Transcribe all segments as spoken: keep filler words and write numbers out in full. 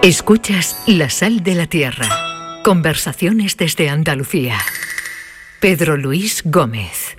Escuchas La Sal de la Tierra. Conversaciones desde Andalucía. Pedro Luis Gómez.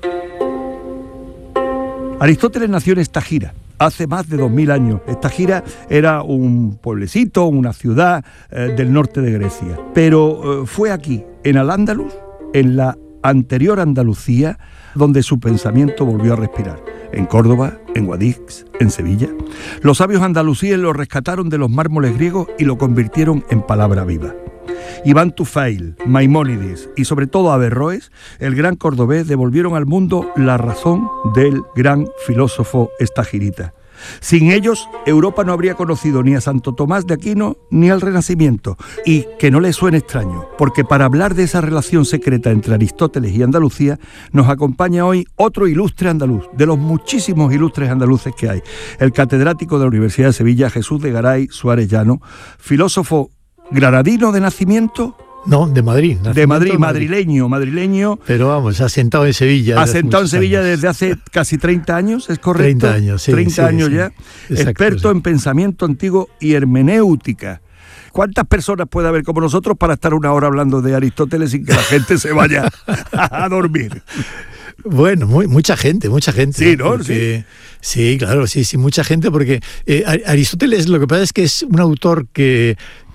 Aristóteles nació en Estagira hace más de dos mil años. Estagira era un pueblecito, una ciudad eh, del norte de Grecia. Pero eh, fue aquí, en Al-Ándalus, en la anterior Andalucía, donde su pensamiento volvió a respirar. En Córdoba, en Guadix, en Sevilla. Los sabios andalusíes lo rescataron de los mármoles griegos y lo convirtieron en palabra viva. Iván Tufail, Maimónides y sobre todo Averroes, el gran cordobés, devolvieron al mundo la razón del gran filósofo estagirita. Sin ellos, Europa no habría conocido ni a Santo Tomás de Aquino ni al Renacimiento. Y que no le suene extraño, porque para hablar de esa relación secreta entre Aristóteles y Andalucía, nos acompaña hoy otro ilustre andaluz, de los muchísimos ilustres andaluces que hay, el catedrático de la Universidad de Sevilla, Jesús de Garay Suárez Llano, filósofo granadino de nacimiento. No, de Madrid. De Madrid, madrileño, madrileño. Pero vamos, asentado en Sevilla. Asentado en Sevilla años. Desde hace casi treinta años, ¿es correcto? treinta años, sí. treinta sí, años sí. ya. Exacto, experto sí. en pensamiento antiguo y hermenéutica. ¿Cuántas personas puede haber como nosotros para estar una hora hablando de Aristóteles sin que la gente se vaya a dormir? Bueno, muy, mucha gente, mucha gente. Sí, ¿no? Porque, sí. sí, claro, sí, sí, mucha gente, porque eh, Aristóteles, lo que pasa es que es un autor que,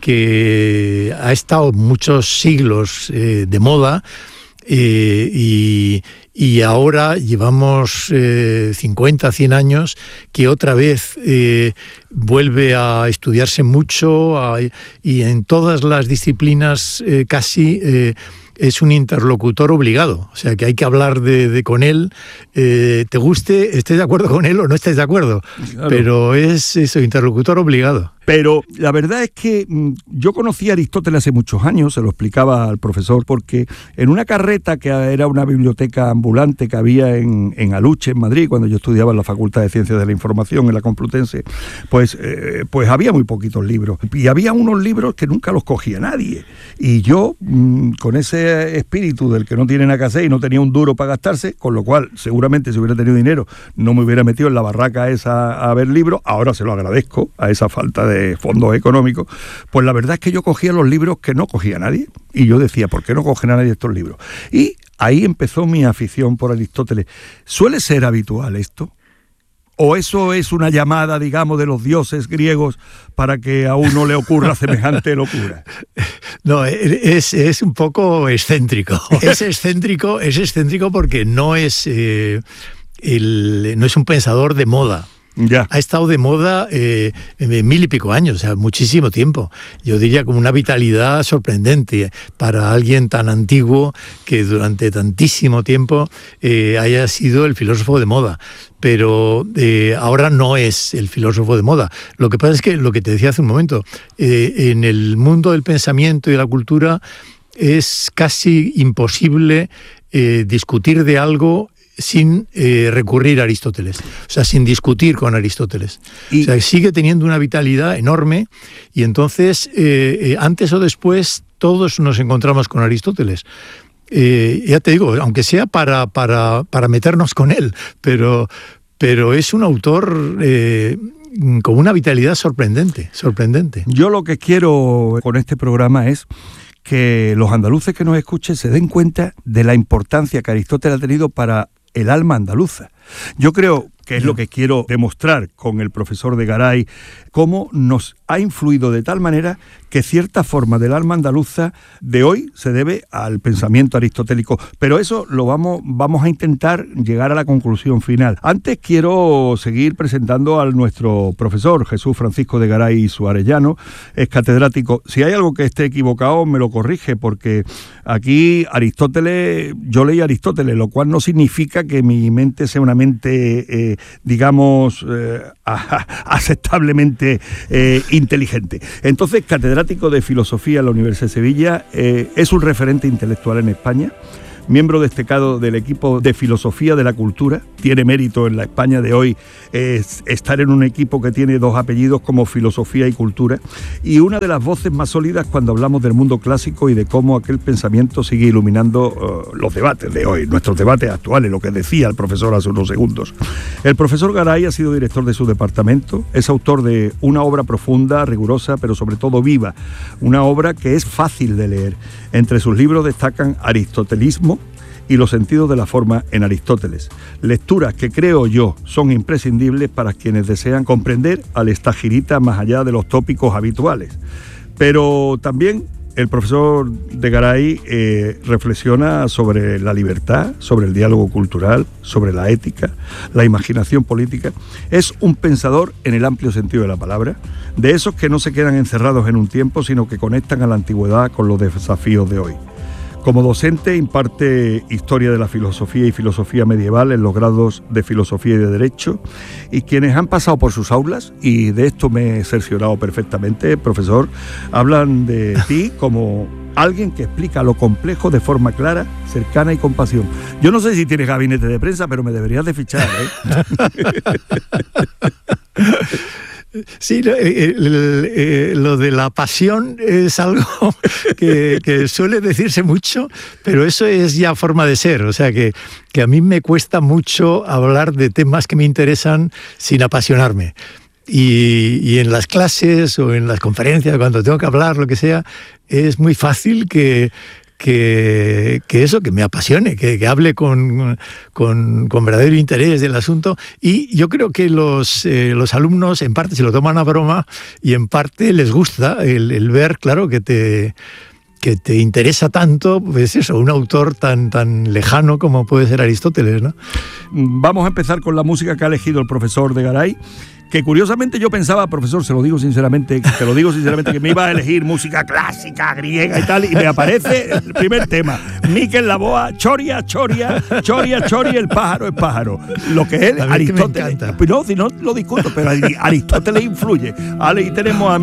que ha estado muchos siglos eh, de moda eh, y, y ahora llevamos eh, cincuenta, cien años que otra vez eh, vuelve a estudiarse mucho a, y en todas las disciplinas eh, casi... Eh, es un interlocutor obligado, o sea que hay que hablar de, de con él, eh, te guste, estés de acuerdo con él o no estés de acuerdo, claro. Pero es eso, interlocutor obligado. Pero la verdad es que yo conocí a Aristóteles hace muchos años, se lo explicaba al profesor, porque en una carreta que era una biblioteca ambulante que había en, en Aluche, en Madrid, cuando yo estudiaba en la Facultad de Ciencias de la Información, en la Complutense, pues, eh, pues había muy poquitos libros. Y había unos libros que nunca los cogía nadie. Y yo, mmm, con ese espíritu del que no tiene nada que hacer y no tenía un duro para gastarse, con lo cual seguramente si hubiera tenido dinero no me hubiera metido en la barraca esa a ver libros, ahora se lo agradezco a esa falta de de fondos económicos, pues la verdad es que yo cogía los libros que no cogía nadie, y yo decía, ¿por qué no coge nadie estos libros? Y ahí empezó mi afición por Aristóteles. ¿Suele ser habitual esto? ¿O eso es una llamada, digamos, de los dioses griegos para que a uno le ocurra semejante locura? No, es, es un poco excéntrico. Es excéntrico, es excéntrico porque no es, eh, el, no es un pensador de moda. Ya. Ha estado de moda eh, mil y pico años, o sea, muchísimo tiempo. Yo diría como una vitalidad sorprendente para alguien tan antiguo que durante tantísimo tiempo eh, haya sido el filósofo de moda. Pero eh, ahora no es el filósofo de moda. Lo que pasa es que, lo que te decía hace un momento, eh, en el mundo del pensamiento y de la cultura es casi imposible eh, discutir de algo sin eh, recurrir a Aristóteles, o sea, sin discutir con Aristóteles. Y o sea, sigue teniendo una vitalidad enorme y entonces, eh, eh, antes o después, todos nos encontramos con Aristóteles. Eh, ya te digo, aunque sea para, para, para meternos con él, pero, pero es un autor eh, con una vitalidad sorprendente, sorprendente. Yo lo que quiero con este programa es que los andaluces que nos escuchen se den cuenta de la importancia que Aristóteles ha tenido para el alma andaluza. Yo creo que es lo que quiero demostrar con el profesor de Garay, cómo nos ha influido de tal manera que cierta forma del alma andaluza de hoy se debe al pensamiento aristotélico. Pero eso lo vamos, vamos a intentar llegar a la conclusión final. Antes quiero seguir presentando a nuestro profesor, Jesús Francisco de Garay Suárez Llano, es catedrático. Si hay algo que esté equivocado, me lo corrige, porque aquí Aristóteles, yo leí Aristóteles, lo cual no significa que mi mente sea una mente, eh, digamos, eh, aceptablemente eh, inteligente. Entonces, catedrático de Filosofía en la Universidad de Sevilla, eh, es un referente intelectual en España. miembro destacado del equipo de filosofía de la cultura. Tiene mérito en la España de hoy es estar en un equipo que tiene dos apellidos como filosofía y cultura, y una de las voces más sólidas cuando hablamos del mundo clásico y de cómo aquel pensamiento sigue iluminando uh, los debates de hoy, nuestros debates actuales, lo que decía el profesor hace unos segundos. El profesor Garay ha sido director de su departamento, es autor de una obra profunda, rigurosa, pero sobre todo viva, una obra que es fácil de leer. Entre sus libros destacan Aristotelismo y los sentidos de la forma en Aristóteles. Lecturas que creo yo son imprescindibles para quienes desean comprender al estagirita más allá de los tópicos habituales. Pero también el profesor de Garay eh, reflexiona sobre la libertad, sobre el diálogo cultural, sobre la ética, la imaginación política. Es un pensador en el amplio sentido de la palabra, de esos que no se quedan encerrados en un tiempo, sino que conectan a la antigüedad con los desafíos de hoy. Como docente imparte Historia de la Filosofía y Filosofía Medieval en los grados de Filosofía y de Derecho, y quienes han pasado por sus aulas, y de esto me he cerciorado perfectamente, profesor, hablan de ti como alguien que explica lo complejo de forma clara, cercana y con pasión. Yo no sé si tienes gabinete de prensa, pero me deberías de fichar, ¿eh? Sí, lo, el, lo de la pasión es algo que, que suele decirse mucho, pero eso es ya forma de ser. O sea, que, que a mí me cuesta mucho hablar de temas que me interesan sin apasionarme. Y, y en las clases o en las conferencias, cuando tengo que hablar, lo que sea, es muy fácil que... Que, que eso, que me apasione, que, que hable con, con, con verdadero interés del asunto. Y yo creo que los, eh, los alumnos en parte se lo toman a broma y en parte les gusta el, el ver, claro, que te, que te interesa tanto, pues eso, un autor tan, tan lejano como puede ser Aristóteles, ¿no? Vamos a empezar con la música que ha elegido el profesor de Garay, que curiosamente yo pensaba, profesor, se lo digo sinceramente, te lo digo sinceramente, que me iba a elegir música clásica, griega y tal, y me aparece el primer tema, Miquel Laboa, Choria, Choria, Choria, Choria, el pájaro es pájaro. Lo que es Aristóteles. No, si no lo discuto, pero Aristóteles influye. Ale, y tenemos a